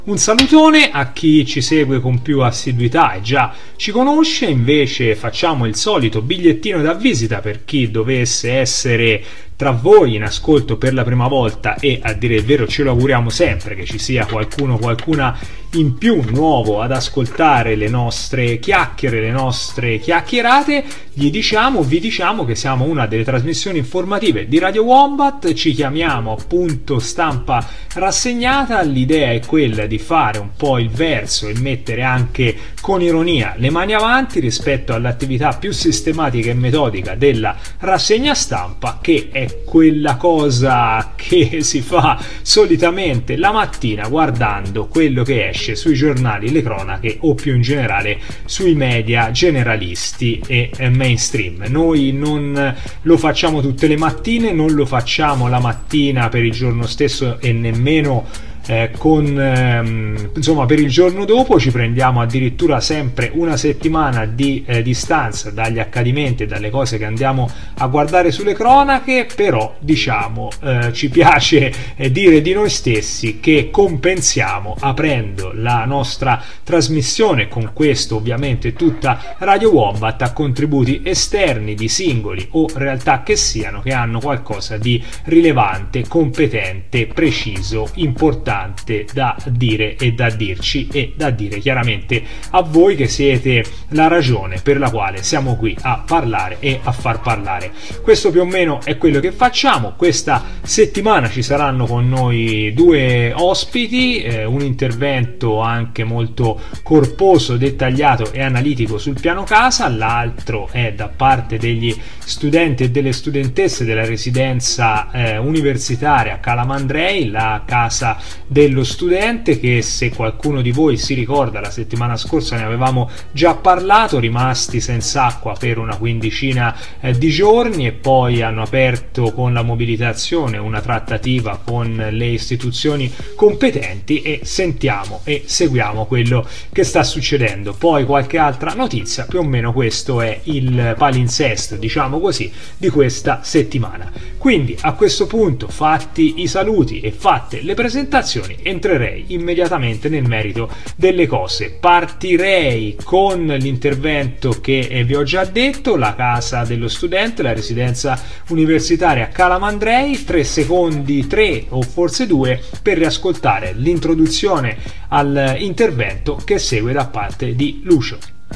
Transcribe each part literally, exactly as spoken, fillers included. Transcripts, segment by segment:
Un salutone a chi ci segue con più assiduità e già ci conosce. Invece facciamo il solito bigliettino da visita per chi dovesse essere tra voi in ascolto per la prima volta, e a dire il vero ce lo auguriamo sempre che ci sia qualcuno qualcuna in più nuovo ad ascoltare le nostre chiacchiere, le nostre chiacchierate. Gli diciamo, vi diciamo che siamo una delle trasmissioni informative di Radio Wombat, ci chiamiamo appunto Stampa Rassegnata. L'idea è quella di fare un po' il verso e mettere anche con ironia le mani avanti rispetto all'attività più sistematica e metodica della rassegna stampa, che è quella cosa che si fa solitamente la mattina guardando quello che esce sui giornali, le cronache o più in generale sui media generalisti e mainstream. Noi non lo facciamo tutte le mattine, non lo facciamo la mattina per il giorno stesso e nemmeno Eh, con ehm, insomma per il giorno dopo. Ci prendiamo addirittura sempre una settimana di eh, distanza dagli accadimenti e dalle cose che andiamo a guardare sulle cronache, però diciamo eh, ci piace eh, dire di noi stessi che compensiamo aprendo la nostra trasmissione, con questo ovviamente tutta Radio Wombat, a contributi esterni di singoli o realtà che siano, che hanno qualcosa di rilevante, competente, preciso, importante da dire e da dirci, e da dire chiaramente a voi che siete la ragione per la quale siamo qui a parlare e a far parlare. Questo più o meno è quello che facciamo. Questa settimana ci saranno con noi due ospiti, eh, un intervento anche molto corposo, dettagliato e analitico sul piano casa, l'altro è da parte degli studenti e delle studentesse della residenza eh, universitaria Calamandrei, la casa dello studente, che se qualcuno di voi si ricorda la settimana scorsa ne avevamo già parlato, rimasti senza acqua per una quindicina eh, di giorni, e poi hanno aperto con la mobilitazione una trattativa con le istituzioni competenti, e sentiamo e seguiamo quello che sta succedendo. Poi qualche altra notizia, più o meno questo è il palinsesto, diciamo così, di questa settimana. Quindi a questo punto, fatti i saluti e fatte le presentazioni, entrerei immediatamente nel merito delle cose. Partirei con l'intervento che vi ho già detto, la casa dello studente, la residenza universitaria Calamandrei. Tre secondi, tre o forse due, per riascoltare l'introduzione all'intervento che segue da parte di Lucio.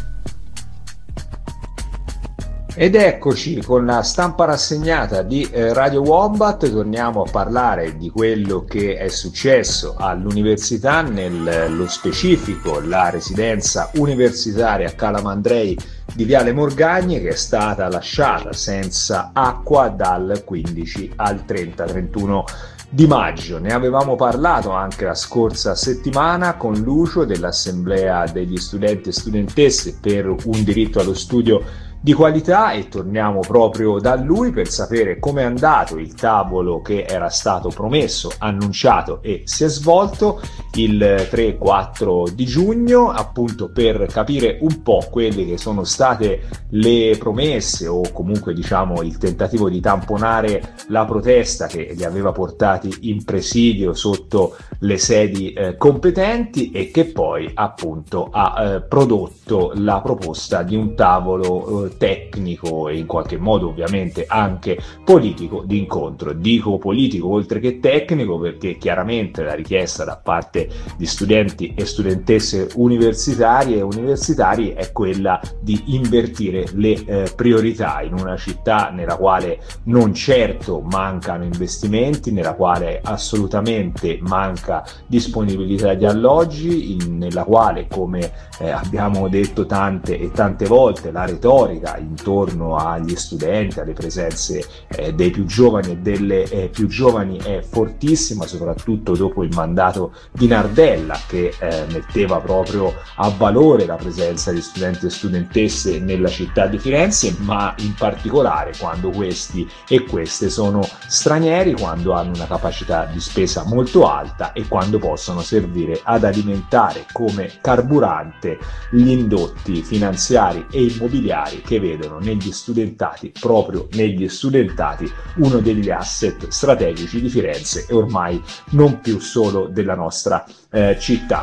Ed eccoci con la Stampa Rassegnata di eh, Radio Wombat. Torniamo a parlare di quello che è successo all'università, nello specifico la residenza universitaria Calamandrei di Viale Morgagni, che è stata lasciata senza acqua dal quindici al trenta trentuno di maggio. Ne avevamo parlato anche la scorsa settimana con Lucio dell'Assemblea degli studenti e studentesse per un diritto allo studio di qualità, e torniamo proprio da lui per sapere come è andato il tavolo che era stato promesso, annunciato e si è svolto il tre quattro di giugno, appunto per capire un po' quelle che sono state le promesse, o comunque diciamo il tentativo di tamponare la protesta che li aveva portati in presidio sotto le sedi eh, competenti, e che poi appunto ha eh, prodotto la proposta di un tavolo eh, tecnico e in qualche modo ovviamente anche politico di incontro. Dico politico oltre che tecnico perché chiaramente la richiesta da parte di studenti e studentesse universitarie e universitari è quella di invertire le eh, priorità in una città nella quale non certo mancano investimenti, nella quale assolutamente manca disponibilità di alloggi, in, nella quale, come eh, abbiamo detto tante e tante volte, la retorica intorno agli studenti, alle presenze eh, dei più giovani e delle eh, più giovani è fortissima, soprattutto dopo il mandato di Nardella, che eh, metteva proprio a valore la presenza di studenti e studentesse nella città di Firenze, ma in particolare quando questi e queste sono stranieri, quando hanno una capacità di spesa molto alta e quando possono servire ad alimentare come carburante gli indotti finanziari e immobiliari che vedono negli studentati, proprio negli studentati, uno degli asset strategici di Firenze e ormai non più solo della nostra eh, città.